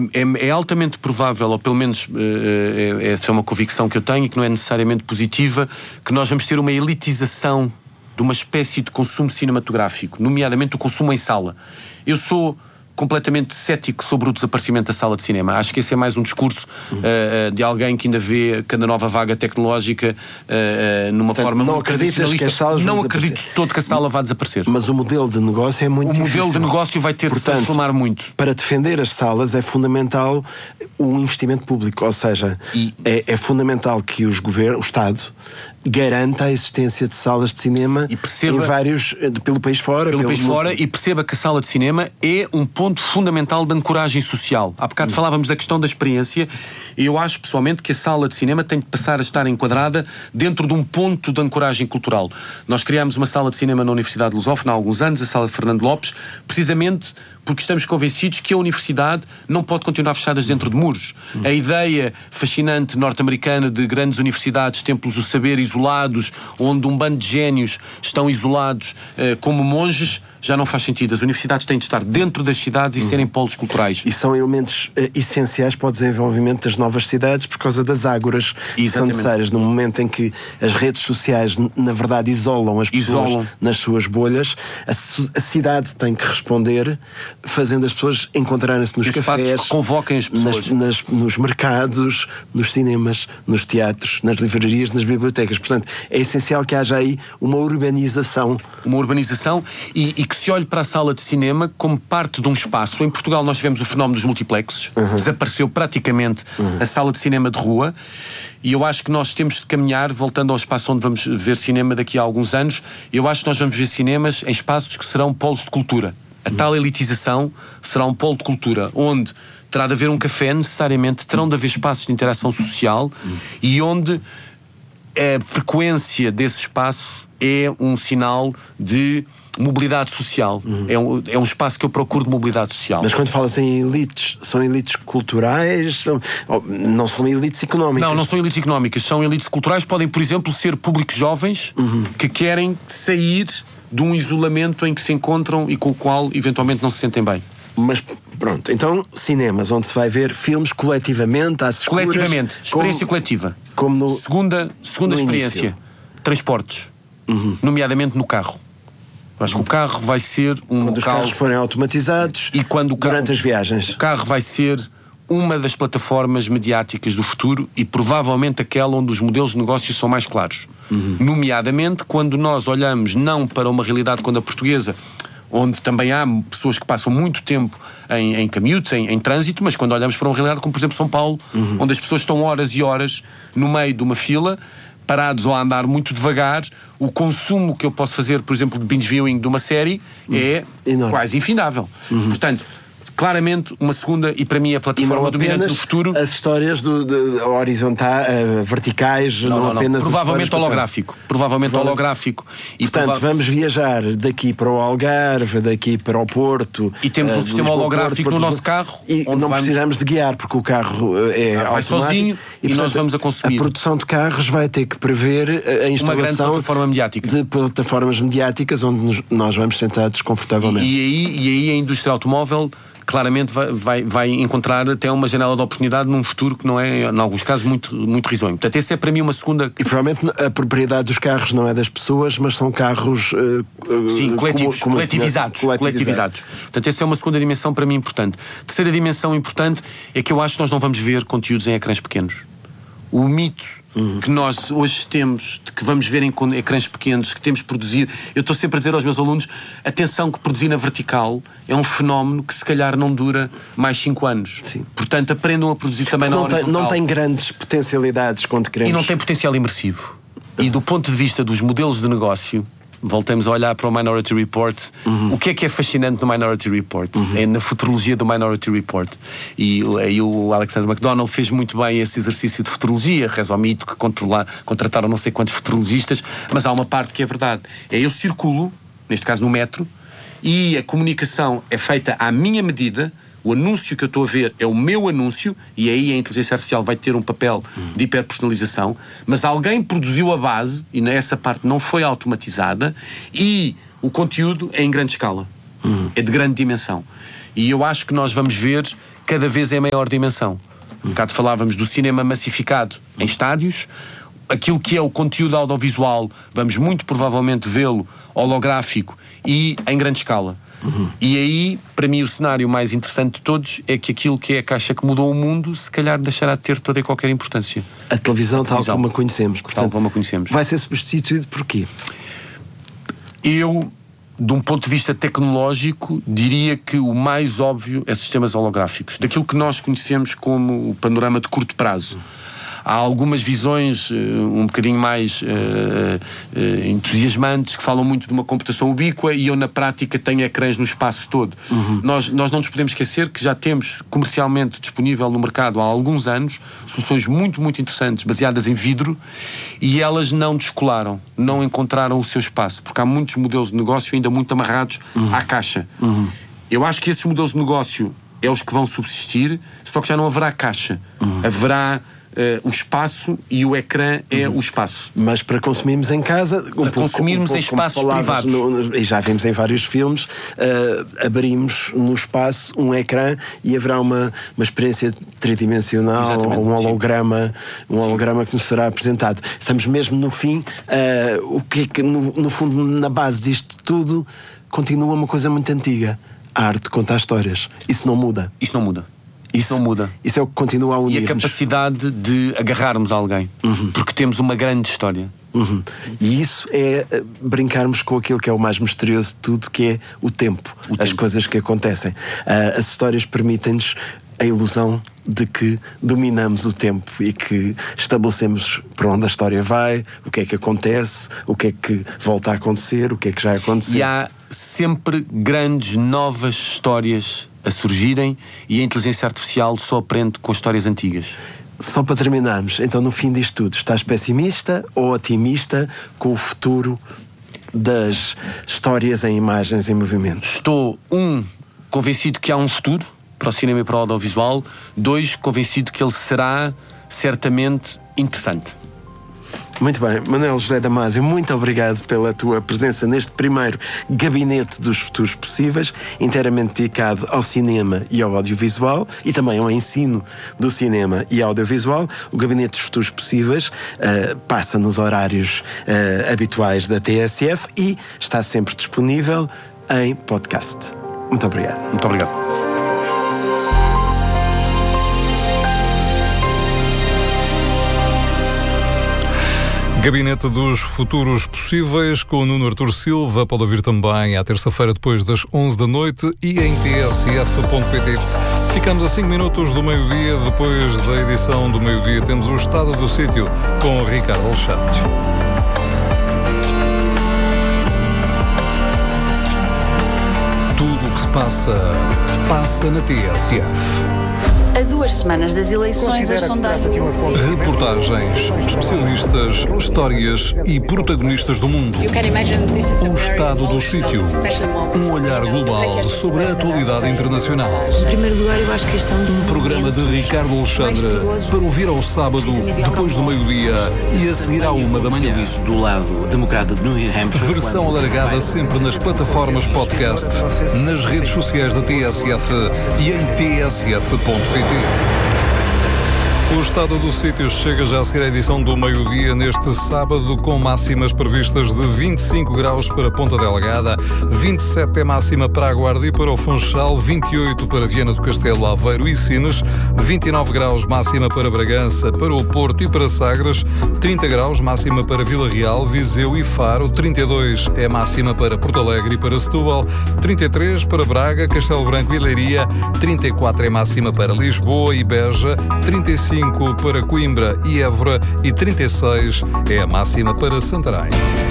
é altamente provável, ou pelo menos essa é uma convicção que eu tenho e que não é necessariamente positiva, que nós vamos ter uma elitização de uma espécie de consumo cinematográfico, nomeadamente o consumo em sala. Eu sou completamente cético sobre o desaparecimento da sala de cinema. Acho que esse é mais um discurso de alguém que ainda vê cada nova vaga tecnológica numa forma não muito acreditas que as salas não vão acredito desaparecer. todo que a sala vá desaparecer. Mas o modelo de negócio é muito difícil. O modelo de negócio vai ter de se transformar muito. Para defender as salas é fundamental um investimento público, ou seja, é fundamental que o Estado garanta a existência de salas de cinema em vários, pelo país fora. Pelo país fora, e perceba que a sala de cinema é um ponto fundamental de ancoragem social. Há bocado falávamos da questão da experiência, e eu acho pessoalmente que a sala de cinema tem de passar a estar enquadrada dentro de um ponto de ancoragem cultural. Nós criámos uma sala de cinema na Universidade de Lusófona há alguns anos, a Sala de Fernando Lopes, precisamente porque estamos convencidos que a universidade não pode continuar fechada dentro de muros. A ideia fascinante norte-americana de grandes universidades, templos do saber isolados, onde um bando de génios estão isolados como monges, já não faz sentido. As universidades têm de estar dentro das cidades e serem polos culturais. E são elementos essenciais para o desenvolvimento das novas cidades por causa das ágoras que são necessárias. No momento em que as redes sociais, na verdade, isolam as pessoas nas suas bolhas, a cidade tem que responder, fazendo as pessoas encontrarem-se nos cafés, que convoquem as pessoas, nos mercados, nos cinemas, nos teatros, nas livrarias, nas bibliotecas. Portanto, é essencial que haja aí uma urbanização. Uma urbanização e que se olhe para a sala de cinema como parte de um espaço. Em Portugal nós tivemos o fenómeno dos multiplexes, desapareceu praticamente a sala de cinema de rua, e eu acho que nós temos de caminhar, voltando ao espaço onde vamos ver cinema daqui a alguns anos, eu acho que nós vamos ver cinemas em espaços que serão polos de cultura. A tal elitização será um polo de cultura, onde terá de haver um café, necessariamente, terão de haver espaços de interação social, e onde a frequência desse espaço é um sinal de mobilidade social. É um espaço que eu procuro de mobilidade social. Mas quando falas em elites, são elites culturais? Não são elites económicas? Não são elites económicas, são elites culturais. Podem, por exemplo, ser públicos jovens que querem sair de um isolamento em que se encontram e com o qual eventualmente não se sentem bem. Mas pronto, então cinemas onde se vai ver filmes coletivamente, às escuras, coletivamente, experiência coletiva. Como no segunda experiência, início. Transportes, nomeadamente no carro. Eu acho que o carro vai ser um quando local... os carros forem automatizados e quando durante as viagens. O carro vai ser uma das plataformas mediáticas do futuro e provavelmente aquela onde os modelos de negócio são mais claros. Nomeadamente quando nós olhamos não para uma realidade como a portuguesa, onde também há pessoas que passam muito tempo em commute, em trânsito, mas quando olhamos para uma realidade como, por exemplo, São Paulo, onde as pessoas estão horas e horas no meio de uma fila, parados ou a andar muito devagar, o consumo que eu posso fazer, por exemplo, de binge viewing de uma série é quase infindável. Portanto, claramente uma segunda, e para mim a plataforma dominante do futuro. As histórias horizontais, verticais, não apenas provavelmente holográfico. Provavelmente holográfico. E portanto, vamos viajar daqui para o Algarve, daqui para o Porto. E temos um sistema holográfico no nosso carro. E não precisamos de guiar, porque o carro é vai sozinho e portanto, nós vamos a consumir. A produção de carros vai ter que prever a instalação uma grande plataforma mediática. De plataformas mediáticas onde nós vamos sentados confortavelmente. E aí a indústria automóvel claramente vai encontrar até uma janela de oportunidade num futuro que não é, em alguns casos, muito, muito risonho. Portanto, essa é para mim uma segunda... E provavelmente a propriedade dos carros não é das pessoas, mas são carros... Sim, coletivizados. Portanto, essa é uma segunda dimensão para mim importante. Terceira dimensão importante é que eu acho que nós não vamos ver conteúdos em ecrãs pequenos. O mito que nós hoje temos, de que vamos ver em ecrãs pequenos, que temos de produzir, eu estou sempre a dizer aos meus alunos, atenção que produzir na vertical é um fenómeno que se calhar não dura mais 5 anos. Sim. Portanto, aprendam a produzir também na horizontal. Não tem grandes potencialidades quando queremos. E não tem potencial imersivo. E do ponto de vista dos modelos de negócio, voltamos a olhar para o Minority Report. O que é fascinante no Minority Report? É na futurologia do Minority Report. E aí o Alexander McDonald fez muito bem esse exercício de futurologia. Reza ao mito que contrataram não sei quantos futurologistas, mas há uma parte que é verdade. Eu circulo, neste caso no metro, e a comunicação é feita à minha medida. O anúncio que eu estou a ver é o meu anúncio, e aí a inteligência artificial vai ter um papel de hiperpersonalização, mas alguém produziu a base, e nessa parte não foi automatizada, e o conteúdo é em grande escala. É de grande dimensão. E eu acho que nós vamos ver cada vez em maior dimensão. Um bocado falávamos do cinema massificado em estádios. Aquilo que é o conteúdo audiovisual, vamos muito provavelmente vê-lo holográfico e em grande escala. E aí, para mim, o cenário mais interessante de todos é que aquilo que é a caixa que mudou o mundo, se calhar deixará de ter toda e qualquer importância. A televisão tal como a conhecemos. Portanto, tal como a conhecemos. Vai ser substituído por quê? Eu, de um ponto de vista tecnológico, diria que o mais óbvio é sistemas holográficos. Daquilo que nós conhecemos como o panorama de curto prazo. Há algumas visões um bocadinho mais entusiasmantes que falam muito de uma computação ubíqua, e eu na prática tenho ecrãs no espaço todo. Nós não nos podemos esquecer que já temos comercialmente disponível no mercado há alguns anos soluções muito, muito interessantes baseadas em vidro, e elas não descolaram, não encontraram o seu espaço, porque há muitos modelos de negócio ainda muito amarrados à caixa. Eu acho que esses modelos de negócio é os que vão subsistir, só que já não haverá caixa. Haverá o espaço, e o ecrã é o espaço. Mas para consumirmos em casa, consumirmos em espaços privados. E já vimos em vários filmes, abrimos no espaço um ecrã e haverá uma experiência tridimensional. Exatamente, ou um holograma, que nos será apresentado. Estamos mesmo no fim. O que é que, no fundo, na base disto tudo, continua uma coisa muito antiga. A arte conta histórias. Isso não muda. Isso não muda. Isso não muda. Isso é o que continua a unir-nos. E a capacidade de agarrarmos a alguém. Porque temos uma grande história. E isso é brincarmos com aquilo que é o mais misterioso de tudo, que é o tempo. As coisas que acontecem. As histórias permitem-nos a ilusão de que dominamos o tempo e que estabelecemos para onde a história vai, o que é que acontece, o que é que volta a acontecer, o que é que já aconteceu. E há sempre grandes novas histórias a surgirem, e a inteligência artificial só aprende com histórias antigas. Só para terminarmos, então, no fim disto tudo, estás pessimista ou otimista com o futuro das histórias em imagens em movimento? Estou, convencido que há um futuro para o cinema e para o audiovisual. 2, convencido que ele será certamente interessante. Muito bem, Manuel José Damasio, muito obrigado pela tua presença neste primeiro Gabinete dos Futuros Possíveis, inteiramente dedicado ao cinema e ao audiovisual, e também ao ensino do cinema e audiovisual. O Gabinete dos Futuros Possíveis passa nos horários habituais da TSF e está sempre disponível em podcast. Muito obrigado. Muito obrigado. Gabinete dos Futuros Possíveis, com o Nuno Artur Silva. Pode ouvir também à terça-feira depois das 11 da noite e em tsf.pt. Ficamos a 5 minutos do meio-dia. Depois da edição do meio-dia temos o Estado do Sítio com Ricardo Alexandre. Tudo o que se passa na TSF. A 2 semanas das eleições, as sondagens... Reportagens, especialistas, histórias e protagonistas do mundo. O Estado do Sítio. Um olhar global sobre a atualidade internacional. Em primeiro lugar, eu acho que este é um programa de Ricardo Alexandre para ouvir ao sábado, depois do meio-dia e a seguir à 1 da manhã. Do lado democrata de New Hampshire. Versão alargada sempre nas plataformas podcast, nas redes sociais da TSF e em tsf.pt. O Estado do Sítio chega já a seguir à edição do meio-dia neste sábado, com máximas previstas de 25 graus para Ponta Delgada, 27 é máxima para a Guarda e para o Funchal, 28 para Viana do Castelo, Aveiro e Sines, 29 graus máxima para Bragança, para o Porto e para Sagres, 30 graus máxima para Vila Real, Viseu e Faro, 32 é máxima para Porto Alegre e para Setúbal, 33 para Braga, Castelo Branco e Leiria, 34 é máxima para Lisboa e Beja, 35 para Coimbra e Évora e 36 é a máxima para Santarém.